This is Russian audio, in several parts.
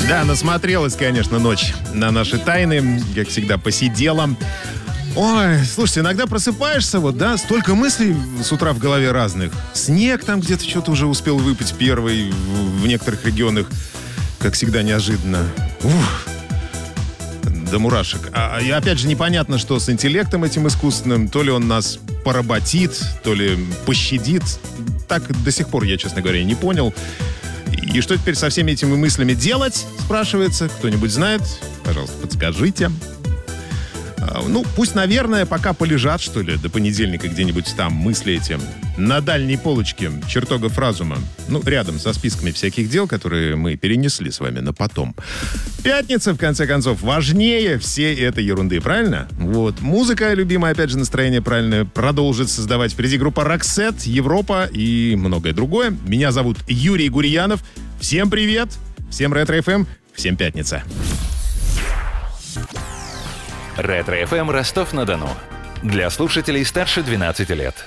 Да, насмотрелась, конечно, ночь на наши тайны, как всегда, посидела. Ой, слушайте, иногда просыпаешься, вот, да, столько мыслей с утра в голове разных. Снег там где-то что-то уже успел выпасть первый в некоторых регионах, как всегда, неожиданно. Ух, до мурашек. И опять же, непонятно, что с интеллектом этим искусственным. То ли он нас поработит, то ли пощадит. Так до сих пор я, честно говоря, не понял. И что теперь со всеми этими мыслями делать, спрашивается. Кто-нибудь знает? Пожалуйста, подскажите. Ну, пусть, наверное, пока полежат, что ли, до понедельника где-нибудь там мысли эти на дальней полочке чертогов разума. Ну, рядом со списками всяких дел, которые мы перенесли с вами на потом. Пятница, в конце концов, важнее всей этой ерунды, правильно? Вот. Музыка, любимая, опять же, настроение правильное, продолжит создавать впереди группа «Роксет», «Европа» и многое другое. Меня зовут Юрий Гурьянов. Всем привет, всем Ретро-ФМ, всем пятница. Ретро-ФМ Ростов-на-Дону. Для слушателей старше 12 лет.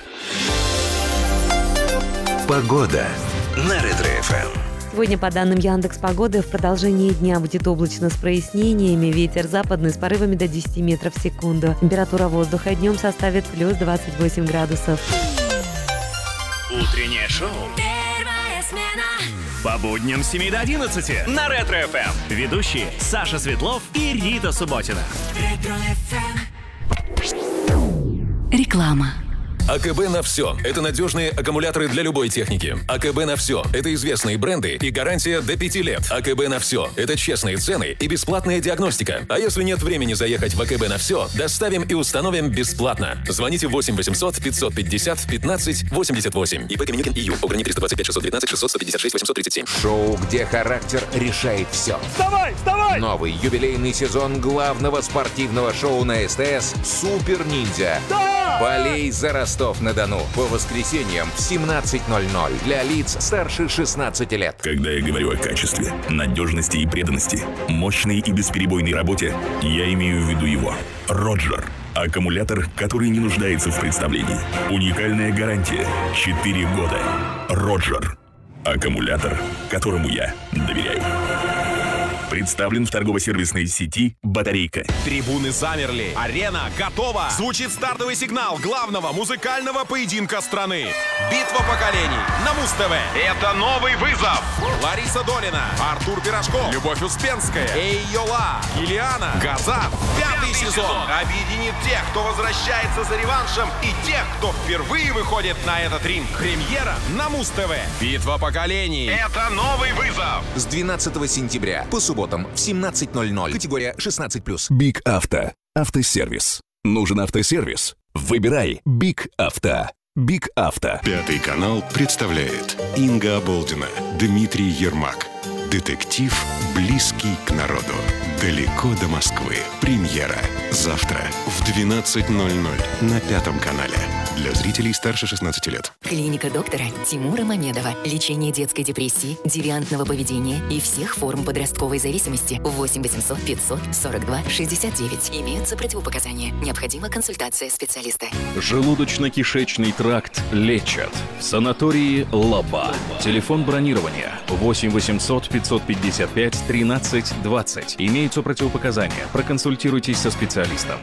Погода на Ретро-ФМ. Сегодня, по данным Яндекс.Погоды, в продолжении дня будет облачно с прояснениями. Ветер западный с порывами до 10 метров в секунду. Температура воздуха днем составит плюс 28 градусов. Утреннее шоу. Первая смена. По будням с 7 до 11 на Ретро-ФМ. Ведущие Саша Светлов и Рита Субботина. Ретро-ФМ. Реклама. АКБ на все. Это надежные аккумуляторы для любой техники. АКБ на все. Это известные бренды и гарантия до 5 лет. АКБ на все. Это честные цены и бесплатная диагностика. А если нет времени заехать в АКБ на все, доставим и установим бесплатно. Звоните 8 800 550 15 88. ИП Каменюкин ИЮ. ОГРНИ 325 619 600 156 837. Шоу, где характер решает все. Вставай, вставай! Новый юбилейный сезон главного спортивного шоу на СТС «Супер Ниндзя». Да! Болей за Ростов-на-Дону. По воскресеньям в 17:00 для лиц старше 16 лет. Когда я говорю о качестве, надежности и преданности, мощной и бесперебойной работе, я имею в виду его. Роджер. Аккумулятор, который не нуждается в представлении. Уникальная гарантия. 4 года. Роджер. Аккумулятор, которому я доверяю. Представлен в торгово-сервисной сети «Батарейка». Трибуны замерли. Арена готова. Звучит стартовый сигнал главного музыкального поединка страны. Битва поколений на Муз-ТВ. Это новый вызов. Лариса Долина, Артур Пирожков, Любовь Успенская, Эйола, Килиана, Газан. Пятый сезон объединит тех, кто возвращается за реваншем, и тех, кто впервые выходит на этот ринг. Премьера на Муз-ТВ. Битва поколений. Это новый вызов. С 12 сентября по субботам в 17:00. Категория 16+. Биг Авто. Автосервис. Нужен автосервис? Выбирай Биг Авто. Биг Авто. Пятый канал представляет Инга Оболдина, Дмитрий Ермак. Детектив, близкий к народу. Далеко до Москвы. Премьера. Завтра в 12:00 на Пятом канале. Для зрителей старше 16 лет. Клиника доктора Тимура Мамедова. Лечение детской депрессии, девиантного поведения и всех форм подростковой зависимости. 8 800 542 69. Имеются противопоказания. Необходима консультация специалиста. Желудочно-кишечный тракт лечат. Санатории «Лаба». Телефон бронирования 8 800 555 13 20. Имеются противопоказания. Проконсультируйтесь со специалистом.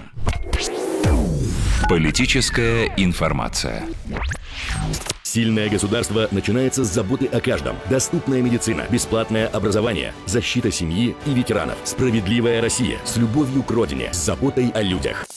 Политическая информация. Сильное государство начинается с заботы о каждом. Доступная медицина, бесплатное образование, защита семьи и ветеранов. Справедливая Россия с любовью к родине, с заботой о людях.